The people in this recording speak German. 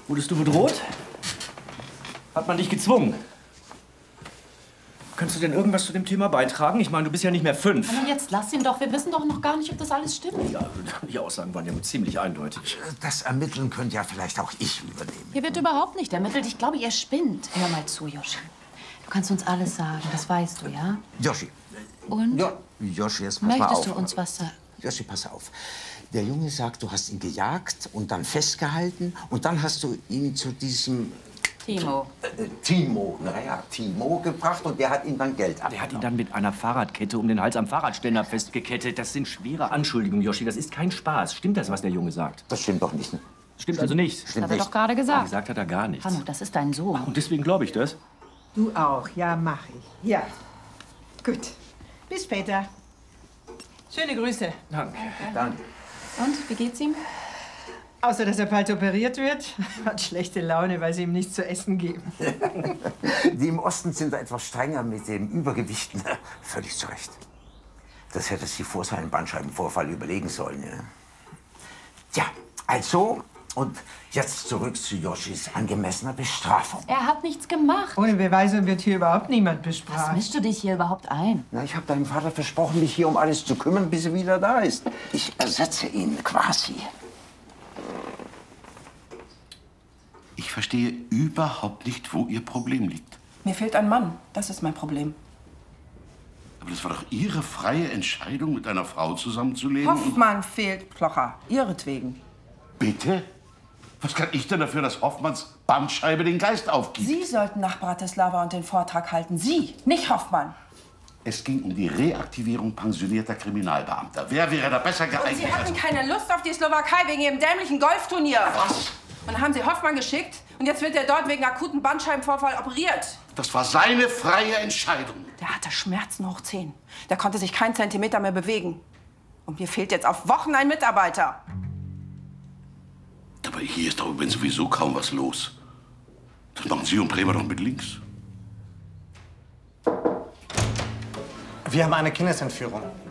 Wurdest du bedroht? Hat man dich gezwungen? Kannst du denn irgendwas zu dem Thema beitragen? Ich meine, du bist ja nicht mehr 5. Aber jetzt lass ihn doch. Wir wissen doch noch gar nicht, ob das alles stimmt. Ja, die Aussagen waren ja ziemlich eindeutig. Das Ermitteln könnte ja vielleicht auch ich übernehmen. Hier wird überhaupt nicht ermittelt. Ich glaube, ihr spinnt. Hör mal zu, Yoshi. Du kannst uns alles sagen. Das weißt du, ja? Yoshi. Und? Ja, Yoshi, jetzt pass mal auf. Möchtest du uns was sagen? Yoshi, pass auf. Der Junge sagt, du hast ihn gejagt und dann festgehalten. Und dann hast du ihn zu diesem... Timo gebracht und der hat ihm dann Geld abgenommen. Der hat ihn dann mit einer Fahrradkette um den Hals am Fahrradständer festgekettet. Das sind schwere Anschuldigungen, Yoshi. Das ist kein Spaß. Stimmt das, was der Junge sagt? Das stimmt doch nicht. Stimmt also nicht. Das hat er doch gerade gesagt. Gesagt hat er gar nichts. Hanno, das ist dein Sohn. Und deswegen glaube ich das. Du auch, ja, mach ich. Ja. Gut. Bis später. Schöne Grüße. Danke. Danke. Und, wie geht's ihm? Außer, dass er bald operiert wird, hat schlechte Laune, weil sie ihm nichts zu essen geben. Die im Osten sind da etwas strenger mit dem Übergewicht. Völlig zu Recht. Das hätte sie vor seinem Bandscheibenvorfall überlegen sollen. Ja. Tja, also, und jetzt zurück zu Yoshis angemessener Bestrafung. Er hat nichts gemacht. Ohne Beweise wird hier überhaupt niemand Was bestraft. mischst du dich hier überhaupt ein? Na, ich habe deinem Vater versprochen, mich hier um alles zu kümmern, bis er wieder da ist. Ich ersetze ihn quasi. Ich verstehe überhaupt nicht, wo Ihr Problem liegt. Mir fehlt ein Mann. Das ist mein Problem. Aber das war doch Ihre freie Entscheidung, mit einer Frau zusammenzuleben. Hoffmann fehlt, Plocher. Ihretwegen. Bitte? Was kann ich denn dafür, dass Hoffmanns Bandscheibe den Geist aufgibt? Sie sollten nach Bratislava und den Vortrag halten. Sie, nicht Hoffmann. Es ging um die Reaktivierung pensionierter Kriminalbeamter. Wer wäre da besser geeignet? Und Sie hatten keine Lust auf die Slowakei wegen Ihrem dämlichen Golfturnier. Was? Und dann haben Sie Hoffmann geschickt und jetzt wird er dort wegen akuten Bandscheibenvorfall operiert. Das war seine freie Entscheidung. Der hatte Schmerzen hoch 10. Der konnte sich keinen Zentimeter mehr bewegen. Und mir fehlt jetzt auf Wochen ein Mitarbeiter. Aber hier ist doch übrigens sowieso kaum was los. Das machen Sie und Bremer doch mit links. Wir haben eine Kindesentführung.